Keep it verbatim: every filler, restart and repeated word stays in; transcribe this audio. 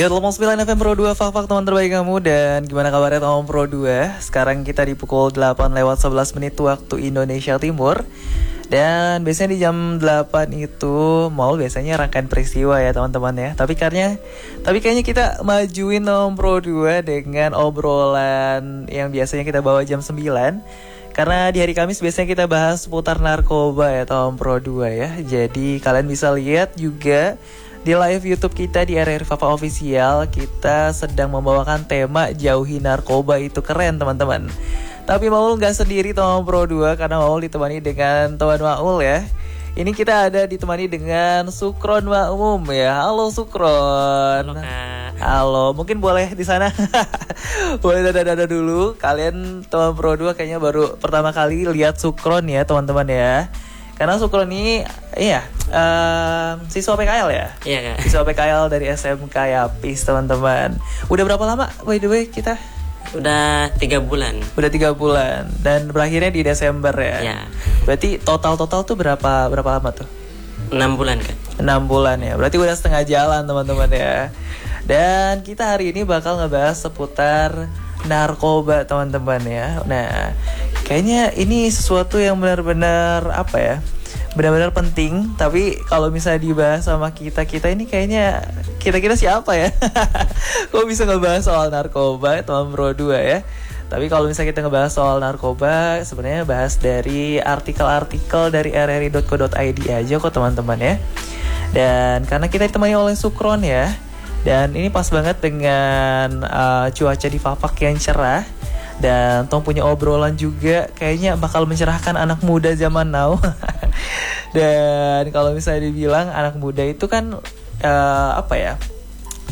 Ya, Telkom sembilan F M Pro dua, fak-fak teman terbaik kamu. Dan gimana kabarnya Telkom Pro dua? Sekarang kita di pukul delapan lewat sebelas menit waktu Indonesia Timur. Dan biasanya di jam delapan itu Maul biasanya rangkaian peristiwa ya teman-teman ya. Tapi karena Tapi kayaknya kita majuin Telkom Pro dua dengan obrolan yang biasanya kita bawa jam sembilan. Karena di hari Kamis biasanya kita bahas seputar narkoba ya Telkom Pro dua ya. Jadi kalian bisa lihat juga di live YouTube kita di R R Fafa Official, kita sedang membawakan tema Jauhi Narkoba Itu Keren teman-teman. Tapi Maul gak sendiri Telkom Pro dua, karena Maul ditemani dengan teman Maul ya. Ini kita ada ditemani dengan Sukron Makmum ya. Halo Sukron. Halo Kak. Halo, mungkin boleh di sana. Boleh dada-dada dulu. Kalian Telkom Pro dua kayaknya baru pertama kali lihat Sukron ya teman-teman ya. Karena Sukron ini, iya, uh, siswa P K L ya? Iya Kak. Siswa P K L dari S M K Yapis teman-teman. Udah berapa lama by the way kita? Udah tiga bulan. Udah tiga bulan dan berakhirnya di Desember ya? Iya. Berarti total-total tuh berapa berapa lama tuh? enam bulan Kak. enam bulan ya, berarti udah setengah jalan teman-teman ya. Dan kita hari ini bakal ngebahas seputar narkoba teman-teman ya. Nah, kayaknya ini sesuatu yang benar-benar apa ya, benar-benar penting. Tapi kalau misalnya dibahas sama kita kita ini kayaknya kira-kira siapa ya? Kok bisa ngebahas soal narkoba Telkom Pro dua ya? Tapi kalau misalnya kita ngebahas soal narkoba, sebenarnya bahas dari artikel-artikel dari r r i dot co dot i d aja kok teman-teman ya. Dan karena kita ditemani oleh Sukron ya, dan ini pas banget dengan uh, cuaca di Fafak yang cerah. Dan Tom punya obrolan juga kayaknya bakal mencerahkan anak muda zaman now. Dan kalau misalnya dibilang anak muda itu kan uh, apa ya,